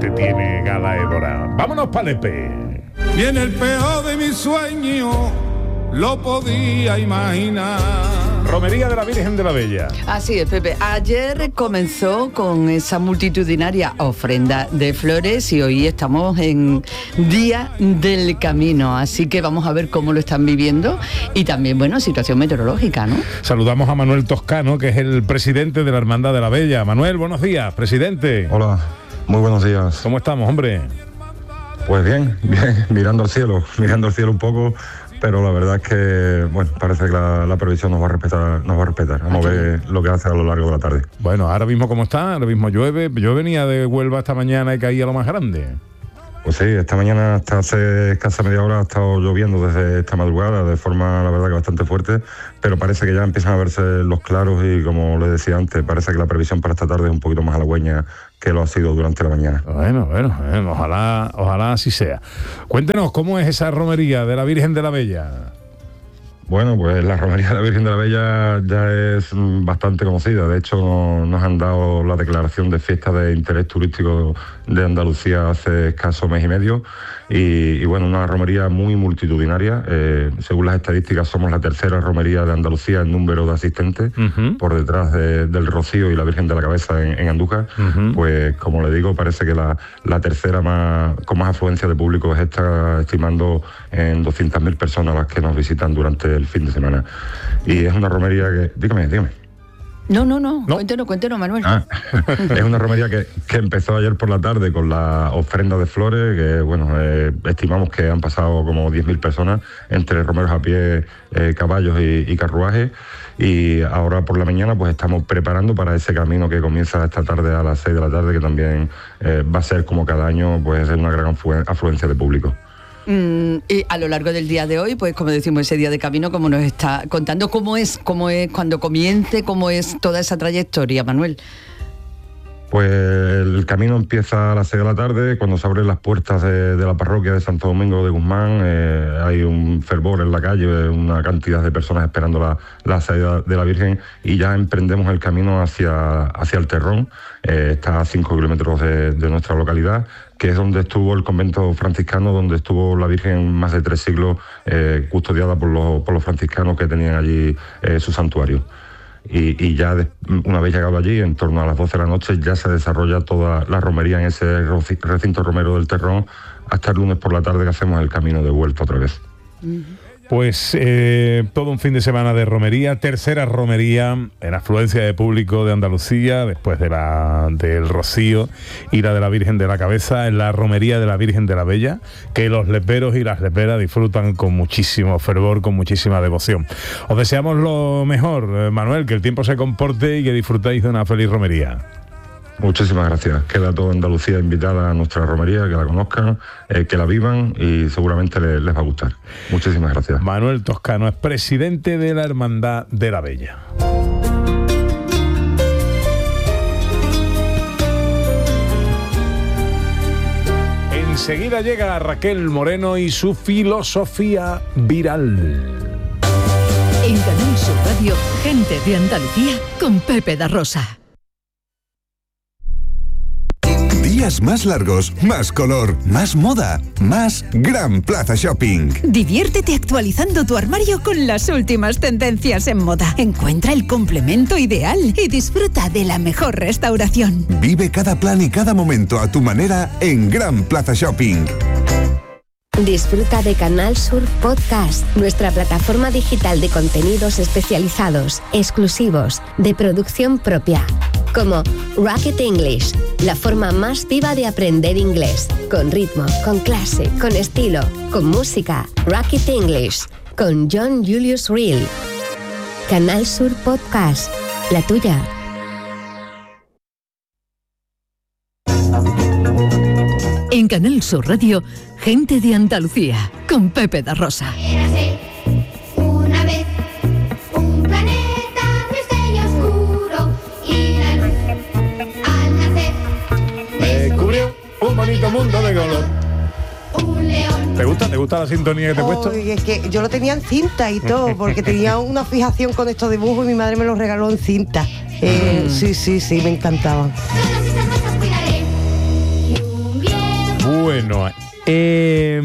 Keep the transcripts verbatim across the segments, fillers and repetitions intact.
te tiene Gala Évora. Vámonos pa' Lepe. Y en el peor de mi sueño lo podía imaginar. Romería de la Virgen de la Bella. Así es, Pepe. Ayer comenzó con esa multitudinaria ofrenda de flores y hoy estamos en Día del Camino. Así que vamos a ver cómo lo están viviendo y también, bueno, situación meteorológica, ¿no? Saludamos a Manuel Toscano, que es el presidente de la Hermandad de la Bella. Manuel, buenos días, presidente. Hola, muy buenos días. ¿Cómo estamos, hombre? Pues bien, bien, mirando al cielo, mirando al cielo un poco, pero la verdad es que, bueno, parece que la, la previsión nos va a respetar, nos va a respetar. Vamos a ver lo que hace a lo largo de la tarde. Bueno, ahora mismo cómo está, ahora mismo llueve. Yo venía de Huelva esta mañana y caía lo más grande. Pues sí, esta mañana hasta hace escasa media hora ha estado lloviendo desde esta madrugada de forma, la verdad, que bastante fuerte, pero parece que ya empiezan a verse los claros y, como les decía antes, parece que la previsión para esta tarde es un poquito más halagüeña que lo ha sido durante la mañana. Bueno, bueno, bueno, ojalá, ojalá así sea. Cuéntenos, ¿cómo es esa romería de la Virgen de la Bella? Bueno, pues la romería de la Virgen de la Bella ya es bastante conocida. De hecho, nos han dado la declaración de fiesta de interés turístico de Andalucía hace escaso mes y medio. Y, y bueno, una romería muy multitudinaria. Eh, según las estadísticas, somos la tercera romería de Andalucía en número de asistentes, uh-huh. por detrás de, del Rocío y la Virgen de la Cabeza en, en Andújar. Uh-huh. Pues, como le digo, parece que la, la tercera más con más afluencia de público es esta, estimando en doscientas mil personas las que nos visitan durante el fin de semana. Y es una romería que... Dígame, dígame. No, no, no, no. Cuéntenos, cuéntenos, Manuel. Ah, es una romería que, que empezó ayer por la tarde con la ofrenda de flores, que bueno, eh, estimamos que han pasado como diez mil personas, entre romeros a pie, eh, caballos y, y carruajes. Y ahora por la mañana pues estamos preparando para ese camino que comienza esta tarde a las seis de la tarde, que también eh, va a ser, como cada año, pues una gran afluencia de público. Mm, y a lo largo del día de hoy, pues como decimos, ese día de camino, como nos está contando, cómo es, cómo es cuando comience, cómo es toda esa trayectoria, Manuel. Pues el camino empieza a las seis de la tarde, cuando se abren las puertas de, de la parroquia de Santo Domingo de Guzmán. Eh, hay un fervor en la calle, una cantidad de personas esperando la, la salida de la Virgen, y ya emprendemos el camino hacia, hacia el Terrón. Eh, está a cinco kilómetros de, de nuestra localidad, que es donde estuvo el convento franciscano, donde estuvo la Virgen más de tres siglos, eh, custodiada por los, por los franciscanos que tenían allí eh, su santuario. Y, y ya de, una vez llegado allí, en torno a las doce de la noche, ya se desarrolla toda la romería en ese recinto romero del Terrón, hasta el lunes por la tarde, que hacemos el camino de vuelta otra vez. Pues eh, todo un fin de semana de romería, tercera romería en afluencia de público de Andalucía, después de la del Rocío y la de la Virgen de la Cabeza, en la romería de la Virgen de la Bella, que los leperos y las leperas disfrutan con muchísimo fervor, con muchísima devoción. Os deseamos lo mejor, Manuel, que el tiempo se comporte y que disfrutéis de una feliz romería. Muchísimas gracias. Queda toda Andalucía invitada a nuestra romería, que la conozcan, eh, que la vivan, y seguramente les, les va a gustar. Muchísimas gracias. Manuel Toscano es presidente de la Hermandad de la Bella. Enseguida llega Raquel Moreno y su filosofía viral. En Canal Sur Radio, Gente de Andalucía con Pepe da Rosa. Días más largos, más color, más moda, más Gran Plaza Shopping. Diviértete actualizando tu armario con las últimas tendencias en moda. Encuentra el complemento ideal y disfruta de la mejor restauración. Vive cada plan y cada momento a tu manera en Gran Plaza Shopping. Disfruta de Canal Sur Podcast, nuestra plataforma digital de contenidos especializados, exclusivos, de producción propia. Como Rocket English, la forma más viva de aprender inglés, con ritmo, con clase, con estilo, con música. Rocket English, con John Julius Reel. Canal Sur Podcast, la tuya. En Canal Sur Radio, Gente de Andalucía, con Pepe da Rosa. Una vez, un planeta triste y oscuro, y la luz, al nacer, descubrió un bonito mundo de color. Un león. ¿Te gusta? ¿Te gusta la sintonía que te he puesto? Oh, es que yo lo tenía en cinta y todo, porque tenía una fijación con estos dibujos y mi madre me los regaló en cinta. Eh, sí, sí, sí, me encantaban. Todas esas cosas cuidaré. Y un Eh,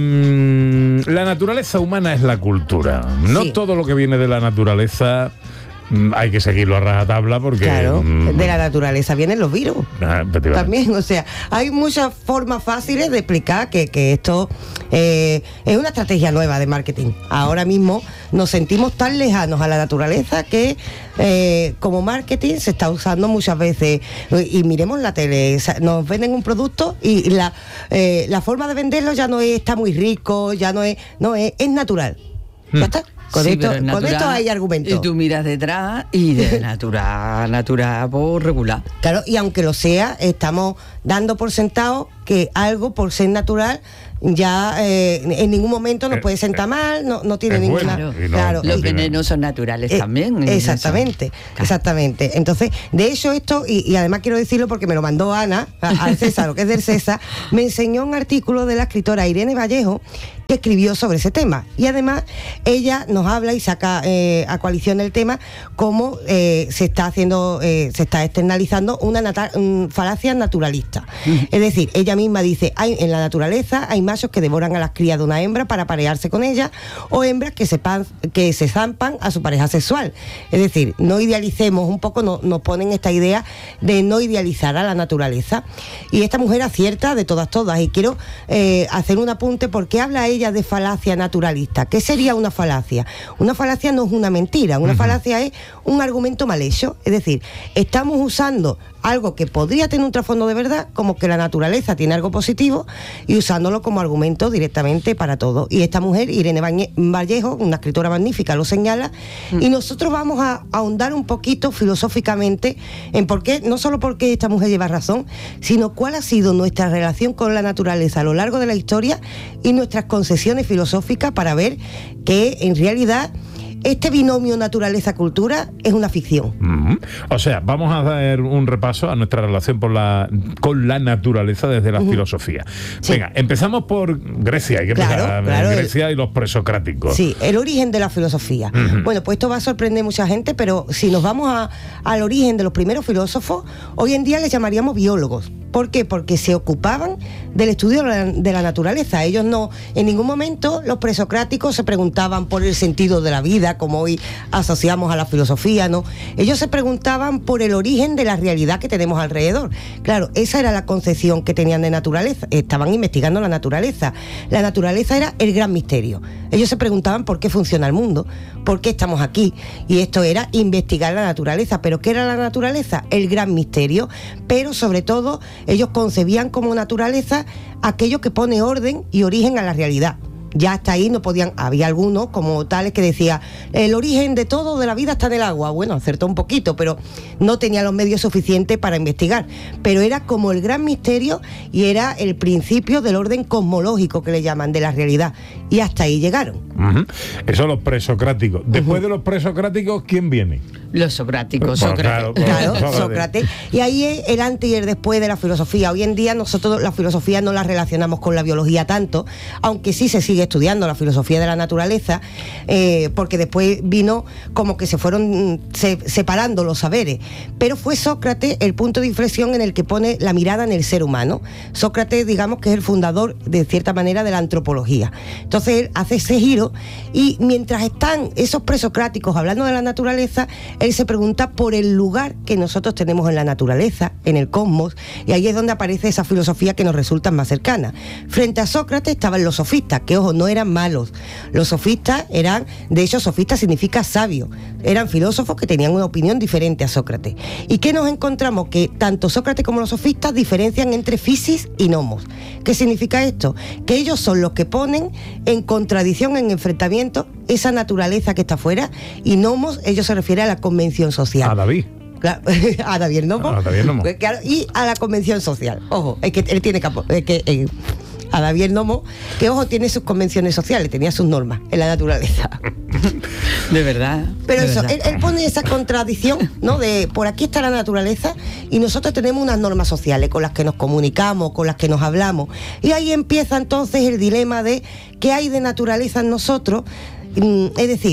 mm, la naturaleza humana es la cultura. No Sí. todo lo que viene de la naturaleza mm, hay que seguirlo a rajatabla porque... Claro, mm, de la naturaleza vienen los virus. ah, efectivamente. También, o sea, hay muchas formas fáciles de explicar que, que esto eh, es una estrategia nueva de marketing. Ahora mismo nos sentimos tan lejanos a la naturaleza que eh, como marketing se está usando muchas veces. Y miremos la tele, o sea, nos venden un producto y la, eh, la forma de venderlo ya no es, está muy rico, ya no es, no es, es natural. Hmm. ¿Ya está? Con, Sí, esto, pero es con natural, esto hay argumentos. Y tú miras detrás y de natural, natural por regular. Claro, y aunque lo sea, estamos dando por sentado que algo, por ser natural, ya eh, en ningún momento nos Eh, puede sentar eh, mal, no, no tiene es ninguna... bueno, y no- claro, Los no tiene- venenos son naturales Eh, también. en exactamente, eso. Claro. exactamente. Entonces, de hecho esto, y, y además quiero decirlo porque me lo mandó Ana, a- al César, lo que es del César, me enseñó un artículo de la escritora Irene Vallejo que escribió sobre ese tema. Y además ella nos habla y saca eh, a coalición el tema cómo eh, se está haciendo, eh, se está externalizando una nata- un falacia naturalista. Es decir, ella misma dice, hay, en la naturaleza hay machos que devoran a las crías de una hembra para aparearse con ella, o hembras que se, pan- que se zampan a su pareja sexual. Es decir, no idealicemos un poco, no, nos ponen esta idea de no idealizar a la naturaleza. Y esta mujer acierta de todas, todas. Y quiero eh, hacer un apunte porque habla ella de falacia naturalista. ¿Qué sería una falacia? Una falacia no es una mentira, una falacia es un argumento mal hecho. Es decir, estamos usando algo que podría tener un trasfondo de verdad, como que la naturaleza tiene algo positivo, y usándolo como argumento directamente para todo. Y esta mujer, Irene Bañe- Vallejo, una escritora magnífica, lo señala, mm. y nosotros vamos a ahondar un poquito filosóficamente en por qué, no solo por qué esta mujer lleva razón, sino cuál ha sido nuestra relación con la naturaleza a lo largo de la historia y nuestras concesiones filosóficas para ver que en realidad este binomio naturaleza-cultura es una ficción. Mm-hmm. O sea, vamos a dar un repaso a nuestra relación por la, con la naturaleza desde la uh-huh. filosofía. Sí. Venga, empezamos por Grecia, hay que claro, empezar claro, Grecia el, y los presocráticos. Sí, el origen de la filosofía. Uh-huh. Bueno, pues esto va a sorprender a mucha gente, pero si nos vamos a, al origen de los primeros filósofos, hoy en día les llamaríamos biólogos. ¿Por qué? Porque se ocupaban del estudio de la, de la naturaleza. Ellos no, en ningún momento los presocráticos se preguntaban por el sentido de la vida, como hoy asociamos a la filosofía, ¿no? Ellos se preguntaban por el origen de la realidad que tenemos alrededor. Claro, esa era la concepción que tenían de naturaleza. Estaban investigando la naturaleza. La naturaleza era el gran misterio. Ellos se preguntaban por qué funciona el mundo, por qué estamos aquí. Y esto era investigar la naturaleza. ¿Pero qué era la naturaleza? El gran misterio. Pero sobre todo, ellos concebían como naturaleza aquello que pone orden y origen a la realidad. Ya hasta ahí no podían, había algunos como tales que decía el origen de todo de la vida está en el agua. Bueno, acertó un poquito, pero no tenía los medios suficientes para investigar. Pero era como el gran misterio y era el principio del orden cosmológico que le llaman, de la realidad. Y hasta ahí llegaron. Uh-huh. Eso los presocráticos. Después uh-huh. de los presocráticos, ¿quién viene? Los socráticos, bueno, Sócrates. Claro, claro, Sócrates. Sócrates. Y ahí es el antes y el después de la filosofía. Hoy en día nosotros la filosofía no la relacionamos con la biología tanto, aunque sí se sigue estudiando la filosofía de la naturaleza, eh, porque después vino como que se fueron se, separando los saberes. Pero fue Sócrates el punto de inflexión en el que pone la mirada en el ser humano. Sócrates, digamos que es el fundador, de cierta manera, de la antropología. Entonces él hace ese giro y mientras están esos presocráticos hablando de la naturaleza, él se pregunta por el lugar que nosotros tenemos en la naturaleza, en el cosmos, y ahí es donde aparece esa filosofía que nos resulta más cercana. Frente a Sócrates estaban los sofistas, que ojo, no eran malos. Los sofistas eran, de hecho, sofista significa sabio. Eran filósofos que tenían una opinión diferente a Sócrates. ¿Y qué nos encontramos? Que tanto Sócrates como los sofistas diferencian entre physis y nomos. ¿Qué significa esto? Que ellos son los que ponen en contradicción, en enfrentamiento, esa naturaleza que está afuera, y nomos, ellos se refieren a la convención social. A David. Claro, a David Nomo. A David Nomo. Pues claro, y a la convención social. Ojo, es que él tiene campo, es que eh, a David Nomo, que ojo, tiene sus convenciones sociales, tenía sus normas en la naturaleza. De verdad. Pero de eso, verdad. Él, él pone esa contradicción, ¿no? De por aquí está la naturaleza y nosotros tenemos unas normas sociales con las que nos comunicamos, con las que nos hablamos. Y ahí empieza entonces el dilema de qué hay de naturaleza en nosotros. Es decir,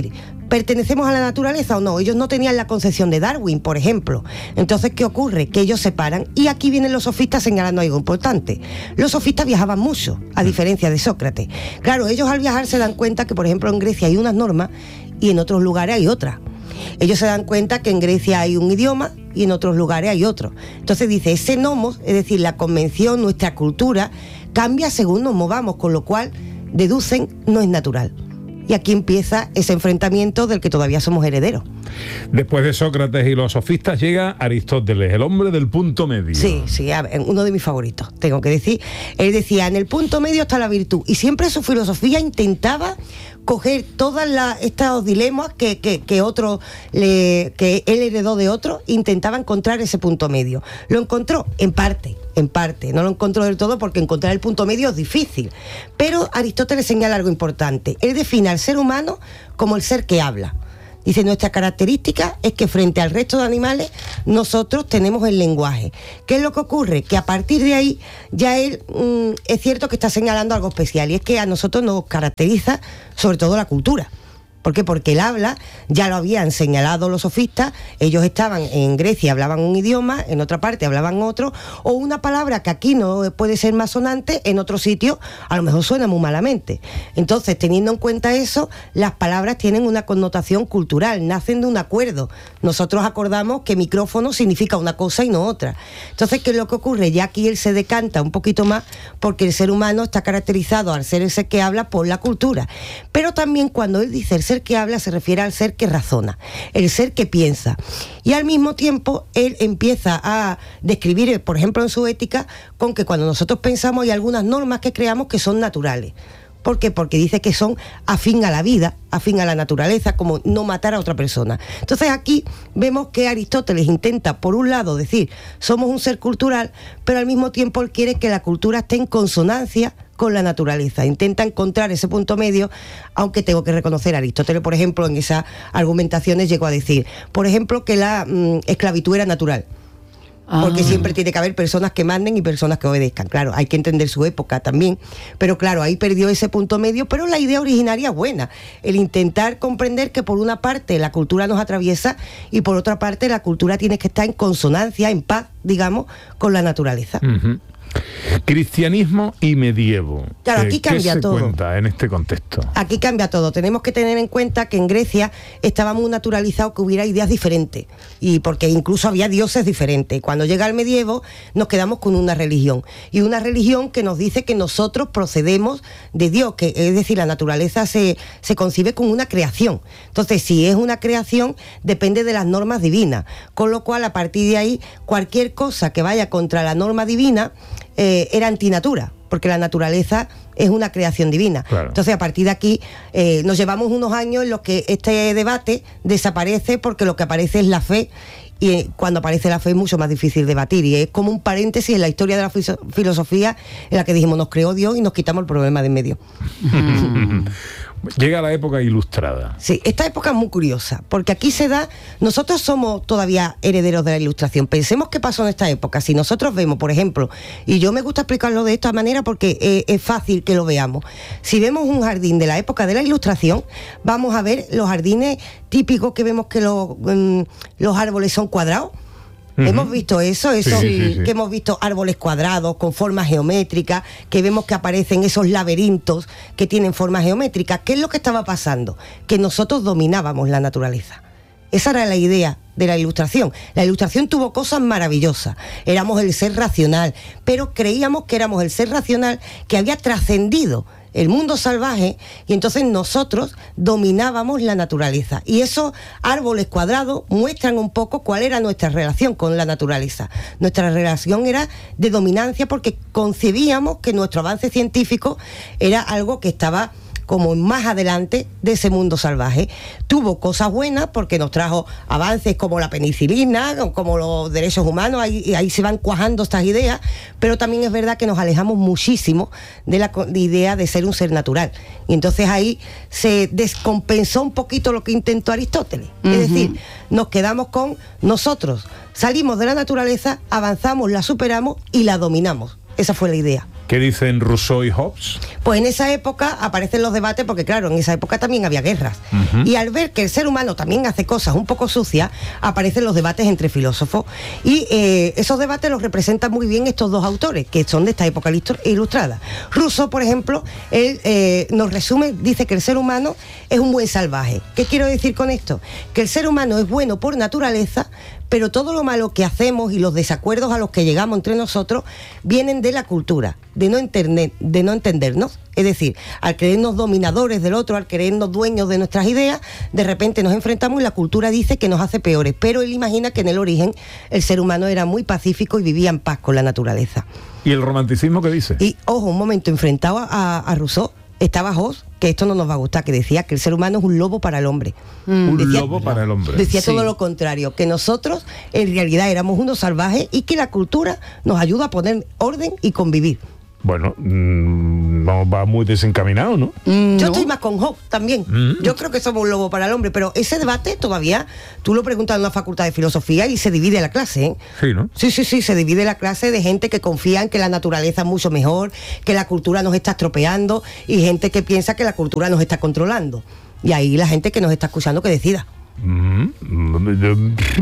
¿pertenecemos a la naturaleza o no? Ellos no tenían la concepción de Darwin, por ejemplo. Entonces, ¿qué ocurre? Que ellos separan, y aquí vienen los sofistas señalando algo importante. Los sofistas viajaban mucho, a diferencia de Sócrates. Claro, ellos al viajar se dan cuenta que, por ejemplo, en Grecia hay unas normas y en otros lugares hay otras. Ellos se dan cuenta que en Grecia hay un idioma y en otros lugares hay otro. Entonces dice, ese nomos, es decir, la convención, nuestra cultura, cambia según nos movamos, con lo cual deducen no es natural. Y aquí empieza ese enfrentamiento del que todavía somos herederos. Después de Sócrates y los sofistas llega Aristóteles, el hombre del punto medio. Sí, sí, a ver, uno de mis favoritos, tengo que decir. Él decía, en el punto medio está la virtud. Y siempre su filosofía intentaba coger todas las, estos dilemas que, que, que, otro le, que él heredó de otro, intentaba encontrar ese punto medio. Lo encontró en parte, en parte, no lo encontró del todo porque encontrar el punto medio es difícil. Pero Aristóteles señala algo importante. Él define al ser humano como el ser que habla. Dice, nuestra característica es que frente al resto de animales nosotros tenemos el lenguaje. ¿Qué es lo que ocurre? Que a partir de ahí ya él mmm, es cierto que está señalando algo especial, y es que a nosotros nos caracteriza sobre todo la cultura. ¿Por qué? Porque el habla, ya lo habían señalado los sofistas, ellos estaban en Grecia, hablaban un idioma, en otra parte hablaban otro, o una palabra que aquí no puede ser más sonante, en otro sitio a lo mejor suena muy malamente. Entonces, teniendo en cuenta eso, las palabras tienen una connotación cultural, nacen de un acuerdo. Nosotros acordamos que micrófono significa una cosa y no otra. Entonces, ¿qué es lo que ocurre? Ya aquí él se decanta un poquito más porque el ser humano está caracterizado al ser el ser que habla por la cultura. Pero también cuando él dice el ser que habla se refiere al ser que razona, el ser que piensa, y al mismo tiempo él empieza a describir, por ejemplo en su ética, con que cuando nosotros pensamos hay algunas normas que creamos que son naturales. ¿Por qué? Porque dice que son afín a la vida, afín a la naturaleza, como no matar a otra persona. Entonces aquí vemos que Aristóteles intenta, por un lado, decir, somos un ser cultural, pero al mismo tiempo él quiere que la cultura esté en consonancia con la naturaleza. Intenta encontrar ese punto medio, aunque tengo que reconocer, Aristóteles, por ejemplo, en esas argumentaciones llegó a decir, por ejemplo, que la mmm, esclavitud era natural. Porque ah. siempre tiene que haber personas que manden y personas que obedezcan. Claro, hay que entender su época también. Pero claro, ahí perdió ese punto medio, pero la idea originaria es buena. El intentar comprender que por una parte la cultura nos atraviesa y por otra parte la cultura tiene que estar en consonancia, en paz, digamos, con la naturaleza. Uh-huh. Cristianismo y medievo. Claro, aquí eh, cambia ¿qué se todo. cuenta en este contexto? Aquí cambia todo. Tenemos que tener en cuenta que en Grecia estaba muy naturalizado que hubiera ideas diferentes, y porque incluso había dioses diferentes. Cuando llega el medievo nos quedamos con una religión, y una religión que nos dice que nosotros procedemos de Dios, que es decir, la naturaleza se, se concibe como una creación. Entonces, si es una creación, depende de las normas divinas, con lo cual a partir de ahí cualquier cosa que vaya contra la norma divina Eh, era antinatura, porque la naturaleza es una creación divina. Claro. Entonces, a partir de aquí, eh, nos llevamos unos años en los que este debate desaparece, porque lo que aparece es la fe, y eh, cuando aparece la fe es mucho más difícil debatir, y es como un paréntesis en la historia de la fiso- filosofía en la que dijimos, nos creó Dios y nos quitamos el problema de en medio. Mm. Llega la época ilustrada. Sí, esta época es muy curiosa, porque aquí se da, nosotros somos todavía herederos de la Ilustración. Pensemos qué pasó en esta época. Si nosotros vemos, por ejemplo, y yo me gusta explicarlo de esta manera porque eh, es fácil que lo veamos. Si vemos un jardín de la época de la Ilustración, vamos a ver los jardines típicos que vemos que los, mm, los árboles son cuadrados. Uh-huh. Hemos visto eso, eso sí, sí, sí. que hemos visto árboles cuadrados con formas geométricas, que vemos que aparecen esos laberintos que tienen formas geométricas. ¿Qué es lo que estaba pasando? Que nosotros dominábamos la naturaleza. Esa era la idea de la Ilustración. La Ilustración tuvo cosas maravillosas. Éramos el ser racional, pero creíamos que éramos el ser racional que había trascendido el mundo salvaje, y entonces nosotros dominábamos la naturaleza. Y esos árboles cuadrados muestran un poco cuál era nuestra relación con la naturaleza. Nuestra relación era de dominancia, porque concebíamos que nuestro avance científico era algo que estaba como más adelante de ese mundo salvaje. Tuvo cosas buenas porque nos trajo avances como la penicilina, como los derechos humanos, ahí, ahí se van cuajando estas ideas, pero también es verdad que nos alejamos muchísimo de la de idea de ser un ser natural. Y entonces ahí se descompensó un poquito lo que intentó Aristóteles. Uh-huh. Es decir, nos quedamos con nosotros, salimos de la naturaleza, avanzamos, la superamos y la dominamos. Esa fue la idea. ¿Qué dicen Rousseau y Hobbes? Pues en esa época aparecen los debates, porque claro, en esa época también había guerras. Uh-huh. Y al ver que el ser humano también hace cosas un poco sucias, aparecen los debates entre filósofos. Y eh, esos debates los representan muy bien estos dos autores, que son de esta época ilustrada. Rousseau, por ejemplo, él eh, nos resume, dice que el ser humano es un buen salvaje. ¿Qué quiero decir con esto? Que el ser humano es bueno por naturaleza, pero todo lo malo que hacemos y los desacuerdos a los que llegamos entre nosotros vienen de la cultura, de no entender, de no entendernos. Es decir, al creernos dominadores del otro, al creernos dueños de nuestras ideas, de repente nos enfrentamos y la cultura dice que nos hace peores. Pero él imagina que en el origen el ser humano era muy pacífico y vivía en paz con la naturaleza. ¿Y el romanticismo qué dice? Y, ojo, un momento, enfrentado a, a Rousseau, estaba Hobbes, que esto no nos va a gustar, que decía que el ser humano es un lobo para el hombre. Mm. Un decía, lobo para el hombre. Decía Sí. todo lo contrario, que nosotros en realidad éramos unos salvajes y que la cultura nos ayuda a poner orden y convivir. Bueno, mmm, no va muy desencaminado, ¿no? Mm, Yo no. estoy más con Hobbes también. Mm. Yo creo que somos un lobo para el hombre, pero ese debate todavía, tú lo preguntas en una facultad de filosofía y se divide la clase, ¿eh? Sí, ¿no? Sí, sí, sí, se divide la clase de gente que confía en que la naturaleza es mucho mejor, que la cultura nos está estropeando, y gente que piensa que la cultura nos está controlando. Y ahí la gente que nos está escuchando que decida. Mm, yo,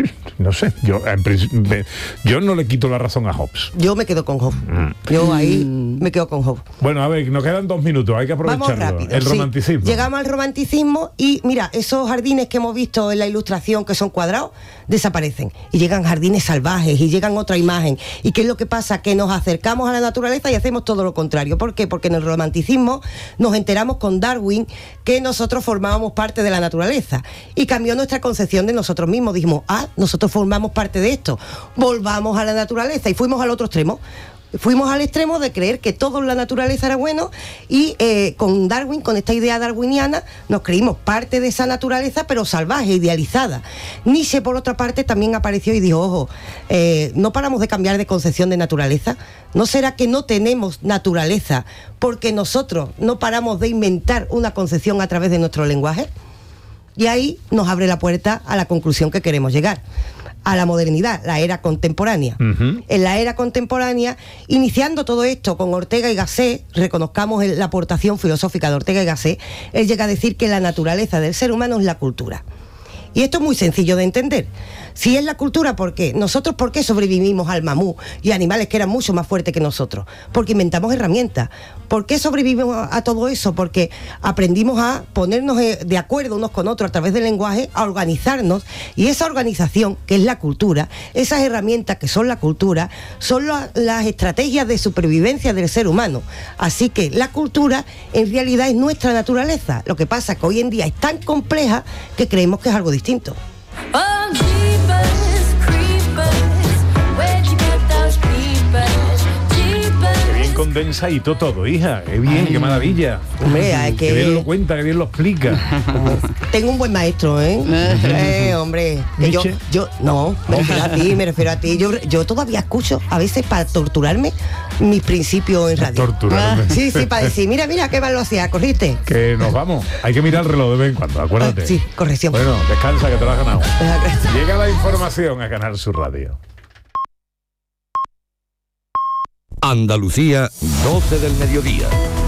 no sé, yo, en principio, me- yo no le quito la razón a Hobbes. Yo me quedo con Hobbes. Mm. Yo ahí me quedo con Hobbes. Bueno, a ver, nos quedan dos minutos, hay que Vamos aprovecharlo. rápido. El sí. romanticismo. Llegamos al romanticismo y mira, esos jardines que hemos visto en la ilustración que son cuadrados, desaparecen. Y llegan jardines salvajes y llegan otra imagen. ¿Y qué es lo que pasa? Que nos acercamos a la naturaleza y hacemos todo lo contrario. ¿Por qué? Porque en el romanticismo nos enteramos con Darwin que nosotros formábamos parte de la naturaleza. Y cambió nuestra concepción de nosotros mismos. Dijimos, ah, nosotros formamos parte de esto. Volvamos a la naturaleza. Y fuimos al otro extremo. Fuimos al extremo de creer que todo en la naturaleza era bueno y eh, con Darwin, con esta idea darwiniana, nos creímos parte de esa naturaleza, pero salvaje, idealizada. Nietzsche, por otra parte, también apareció y dijo, ojo, eh, no paramos de cambiar de concepción de naturaleza. ¿No será que no tenemos naturaleza porque nosotros no paramos de inventar una concepción a través de nuestro lenguaje? Y ahí nos abre la puerta a la conclusión que queremos llegar. A la modernidad, la era contemporánea. Uh-huh. En la era contemporánea, iniciando todo esto con Ortega y Gasset, reconozcamos el- la aportación filosófica de Ortega y Gasset, él llega a decir que la naturaleza del ser humano es la cultura. Y esto es muy sencillo de entender. Si es la cultura, ¿por qué? Nosotros, ¿por qué sobrevivimos al mamú y a animales que eran mucho más fuertes que nosotros? Porque inventamos herramientas. ¿Por qué sobrevivimos a, a todo eso? Porque aprendimos a ponernos eh, de acuerdo unos con otros a través del lenguaje, a organizarnos, y esa organización, que es la cultura, esas herramientas que son la cultura, son la- las estrategias de supervivencia del ser humano. Así que la cultura en realidad es nuestra naturaleza. Lo que pasa es que hoy en día es tan compleja que creemos que es algo distinto. Oh, jeepers, creepers, where'd you get those peepers? Jeepers. Qué bien condensadito todo, hija. Qué bien, qué maravilla. Hombre, hay Qué que- bien lo cuenta, qué bien lo explica. Tengo un buen maestro, ¿eh? eh hombre, que yo, ¿Nietzsche? yo, no, me refiero a ti, me refiero a ti. Yo, yo todavía escucho, a veces para torturarme, mis principios en radio. Torturarme. Sí, sí, para decir, mira, mira, qué mal lo hacía, corriste. Que nos vamos. Hay que mirar el reloj de vez en cuando, acuérdate. Ah, sí, corrección. Bueno, descansa que te lo has ganado. Gracias. Llega la información a Canal Sur Radio. Andalucía, doce del mediodía.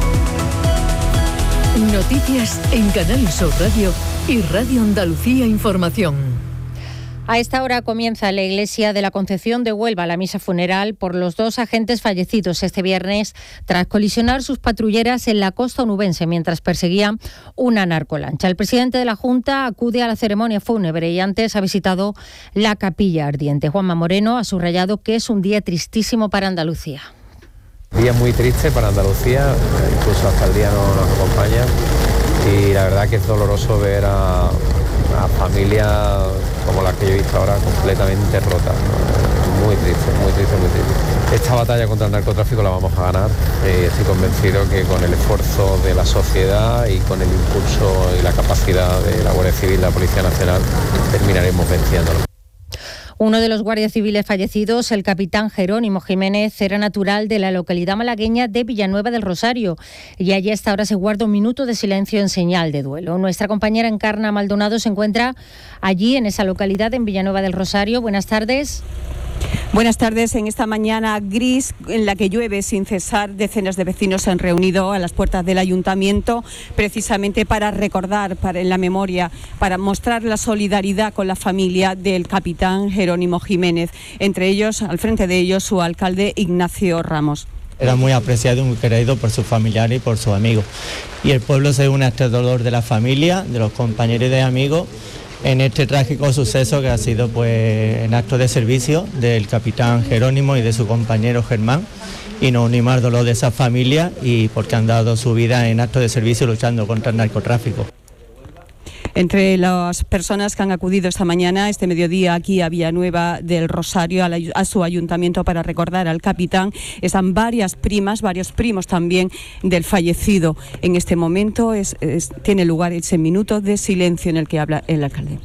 Noticias en Canal Sur Radio y Radio Andalucía Información. A esta hora comienza en la iglesia de la Concepción de Huelva la misa funeral por los dos agentes fallecidos este viernes tras colisionar sus patrulleras en la costa onubense mientras perseguían una narcolancha. El presidente de la Junta acude a la ceremonia fúnebre y antes ha visitado la capilla ardiente. Juanma Moreno ha subrayado que es un día tristísimo para Andalucía. Día muy triste para Andalucía, incluso hasta el día no nos acompaña, y la verdad que es doloroso ver a, a familias como las que yo he visto ahora completamente rotas. Muy triste, muy triste, muy triste. Esta batalla contra el narcotráfico la vamos a ganar. Eh, estoy convencido que con el esfuerzo de la sociedad y con el impulso y la capacidad de la Guardia Civil y la Policía Nacional terminaremos venciéndolo. Uno de los guardias civiles fallecidos, el capitán Jerónimo Jiménez, era natural de la localidad malagueña de Villanueva del Rosario y allí hasta ahora se guarda un minuto de silencio en señal de duelo. Nuestra compañera Encarna Maldonado se encuentra allí en esa localidad, en Villanueva del Rosario. Buenas tardes. Buenas tardes. En esta mañana gris en la que llueve sin cesar, decenas de vecinos se han reunido a las puertas del ayuntamiento precisamente para recordar, para en la memoria, para mostrar la solidaridad con la familia del capitán Jerónimo Jiménez. Entre ellos, al frente de ellos, su alcalde Ignacio Ramos. Era muy apreciado y muy querido por sus familiares y por sus amigos. Y el pueblo se une a este dolor de la familia, de los compañeros y de amigos, en este trágico suceso que ha sido pues en acto de servicio del capitán Jerónimo y de su compañero Germán, y nos unimos al dolor de esa familia y porque han dado su vida en acto de servicio luchando contra el narcotráfico. Entre las personas que han acudido esta mañana, este mediodía, aquí a Villanueva del Rosario, a, la, a su ayuntamiento para recordar al capitán, están varias primas, varios primos también del fallecido. En este momento es, es, tiene lugar ese minuto de silencio en el que habla el alcalde.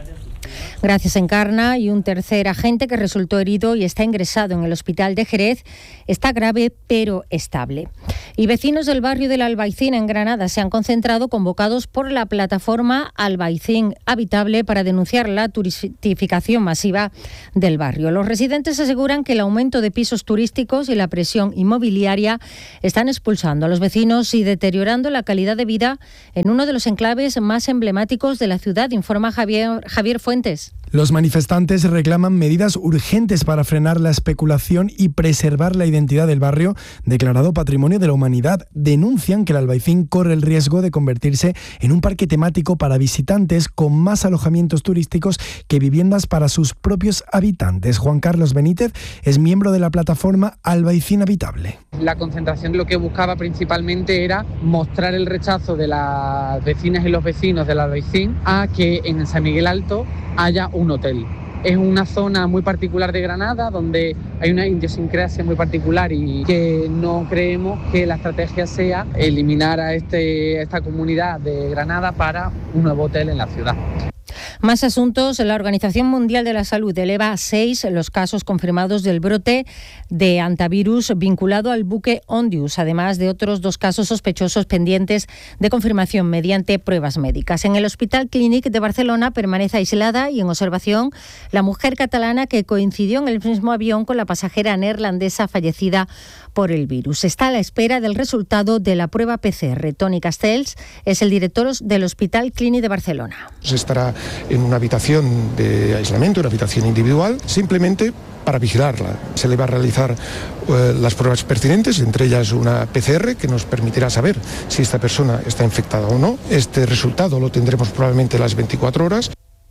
Gracias, Encarna. Y un tercer agente que resultó herido y está ingresado en el hospital de Jerez está grave pero estable. Y vecinos del barrio del Albaicín en Granada se han concentrado convocados por la plataforma Albaicín Habitable para denunciar la turistificación masiva del barrio. Los residentes aseguran que el aumento de pisos turísticos y la presión inmobiliaria están expulsando a los vecinos y deteriorando la calidad de vida en uno de los enclaves más emblemáticos de la ciudad, informa Javier, Javier Fuentes. Los manifestantes reclaman medidas urgentes para frenar la especulación y preservar la identidad del barrio, declarado Patrimonio de la Humanidad. Denuncian que el Albaicín corre el riesgo de convertirse en un parque temático para visitantes con más alojamientos turísticos que viviendas para sus propios habitantes. Juan Carlos Benítez es miembro de la plataforma Albaicín Habitable. La concentración lo que buscaba principalmente era mostrar el rechazo de las vecinas y los vecinos del Albaicín a que en San Miguel Alto haya un hotel. Es una zona muy particular de Granada donde hay una idiosincrasia muy particular y que no creemos que la estrategia sea eliminar a este, esta comunidad de Granada para un nuevo hotel en la ciudad. Más asuntos. La Organización Mundial de la Salud eleva a seis los casos confirmados del brote de hantavirus vinculado al buque Ondius, además de otros dos casos sospechosos pendientes de confirmación mediante pruebas médicas. En el Hospital Clínic de Barcelona permanece aislada y en observación la mujer catalana que coincidió en el mismo avión con la pasajera neerlandesa fallecida por el virus. Está a la espera del resultado de la prueba P C R. Toni Castells es el director del Hospital Clínic de Barcelona. Se estará en una habitación de aislamiento, una habitación individual, simplemente para vigilarla. Se le va a realizar eh, las pruebas pertinentes, entre ellas una P C R que nos permitirá saber si esta persona está infectada o no. Este resultado lo tendremos probablemente a las veinticuatro horas.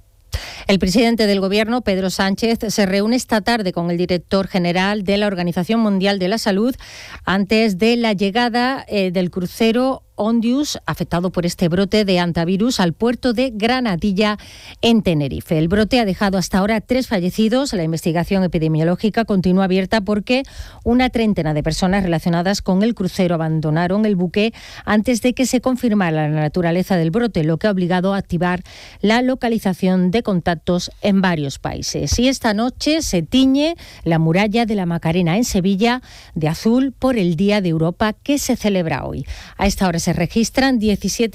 El presidente del Gobierno, Pedro Sánchez, se reúne esta tarde con el director general de la Organización Mundial de la Salud antes de la llegada eh, del crucero Ondius, afectado por este brote de hantavirus, al puerto de Granadilla, en Tenerife. El brote ha dejado hasta ahora tres fallecidos. La investigación epidemiológica continúa abierta porque una treintena de personas relacionadas con el crucero abandonaron el buque antes de que se confirmara la naturaleza del brote, lo que ha obligado a activar la localización de contactos en varios países. Y esta noche se tiñe la muralla de la Macarena en Sevilla de azul por el Día de Europa que se celebra hoy. A esta hora se registran diecisiete